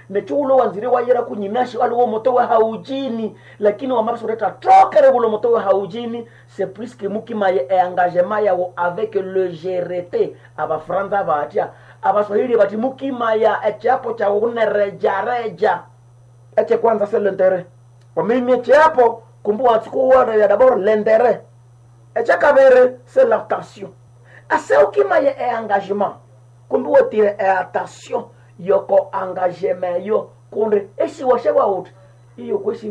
nechulo wanzire wayera kunyimashi waliwo moto wa haujini lakini wamabisoreta trokere bulo moto wa haujini c'est plus que mukimaye engagement yawo avec le GRT abafranza batia abaswahili bati mukimaya echapo cha unerejareja eche kwanza c'est l'intérêt kwa mimi echapo kumbuwa tsikuwa ya d'abord l'intérêt eche kabere c'est l'attention ase ukimaye engagement kumbuwa tire attention yoko engagement yo kundre esi washewa uti iyo kwesi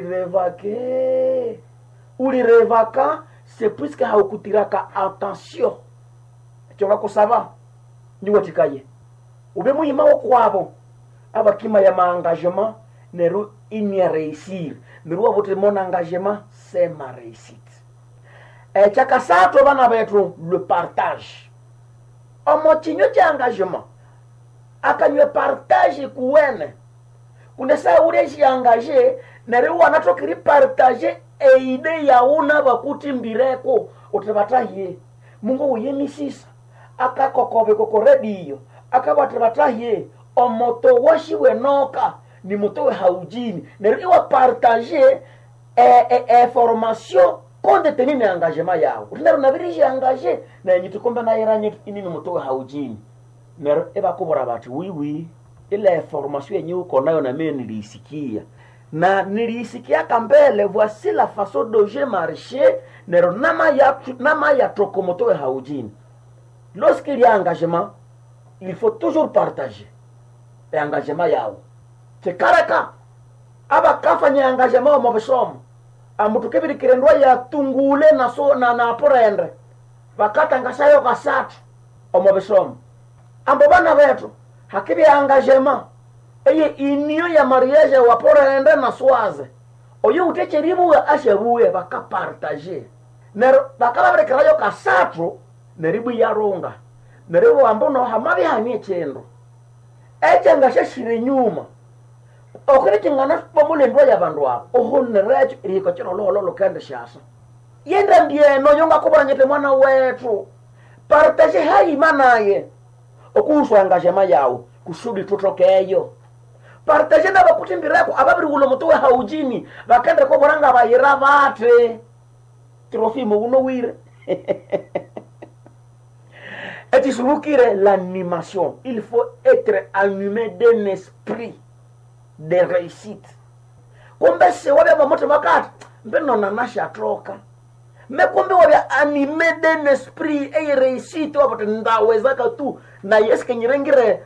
nilirevake ulirevaka c'est puisque haukutiraka attention chonga kusava niwe tikaye ube muhima wo kwabo abakima ya engagement neru inia réussir neru abote mon engagement c'est ma réussite chaka sato bana betu le partage omotinyo cha engagement akanywe partage kuwene kunesa ureji engagé nere wanatokiri partage eide ya una bakuti mbireko utebatahiye mungu uyemisisa akakokobe koko radio akabatebatahiye omoto washiwe noka ni moto we haujini nere iwa partage information konde tenine engagement yao nere nabiriji engagé na nyitukomba na iranye inini moto we haujini nero eba kubora bati wiwi ile information yenye uko nayo na mimi nilisikia kambele voici la façon dont j'ai marché nero nama ya trokomoto haujini lorsqu'il y a engagement il faut toujours partager engagement yao tekaraka aba kafanya engagement mo besomo amutukebiri kirendwa ya tungule na so na porendre bakata ngasayo kasatu omo besomo ambo bana betu hakibi engagement eye inio ya mariage wa porendre na swaze oyo utecheribu ashebuye bakapartager nero bakala kirayo kasatu neribu yaronga neribu ambono hamabi hani chendo ejenga shashire nyuma okriti ngana pomule ndo ya bandu abo ohonrecho iriko chiro lolo kende shasa yenda ndiye no yonga kubara nyete mwana wetu partage hai manaye okuswa engagement yawo kusudi tutokeyo partage na bakutimbireko ababiri ulo moto haujini bakende ko boranga bayira bate trofimo uno wire et il faut l'animation il faut être animé d'un esprit de réussite kumbe se wabe mamoto makati mbeno na nasha troka me kumbe wabe animé d'un esprit et réussite wabote ndaweza ka tu na yeske nyirengire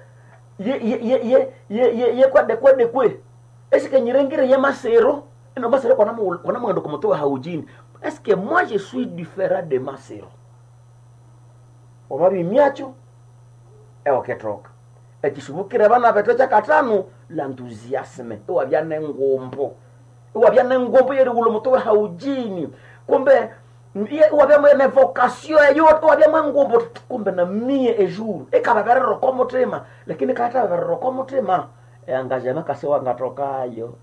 ye kwade kwe eske nyirengire ye masero ino masero kwa namu komoto haujini est-ce que moi je suis différent de masero omabi miacho eoketroka ekishubukire bana betocha katanu l'enthousiasme wabya nengombo yeri ulo moto haujini kumbe wabya mwe vocation yo wabya mangombo kumbe na mie ejour ekababero komotema lakini kata babero komotema engagement kasewa ngatokayo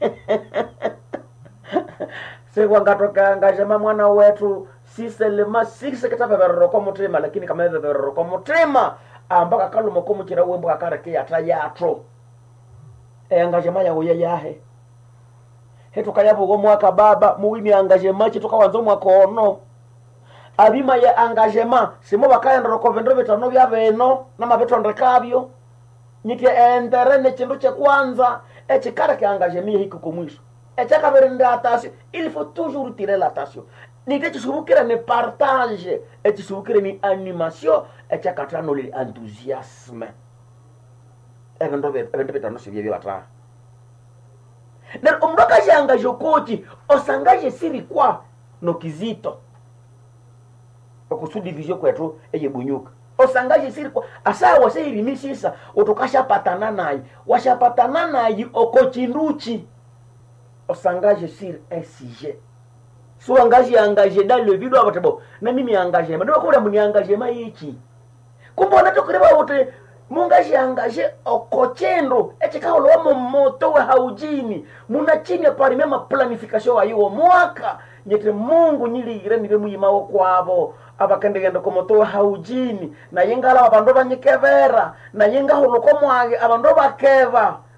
sewa ngatoka engagement mwana wetu si seulement si sekata babero komotema lakini kama babero komotema ambaka kalumo komukira wembo akareke yatayatro engagement yawo yahe hetu kayabo go mwaka baba muwimi engagement chitoka wanzo mwaka ono abima ya engagement simo bakaenda rokovendo betano byabeno na mabeto ndekabyo nyike enderene chindu che kwanza echikara ke engagement hiko kumwisho echaka berende attention il faut toujours tirer l'attention nite chisubukira ne partage echisubukira ni animation echaka tano le enthousiasme evendo betano sibye batra na umroka janga jokoti osangaje siri kwa no kizito okusudi vizio kwetu eyebunyuka osangaje siri kwa asa wasiri misisa utokasha patana nayi washapatana nayi okochinduchi osangaje siri SG so engagé dans le vide abatebo na mimi engagement ndio kwa muni engagement yichi kumbona tokureba wote mungaje engagé okochendo echikao lo moto wa haujini muna chini ya pari mema planification wa hiyo mwaka nyete Mungu nyili ireni bemuyima wo kwabo abakende gendo ko moto wa haujini na yengala abando banyekevera na yenga holo ko mwage abando bakeva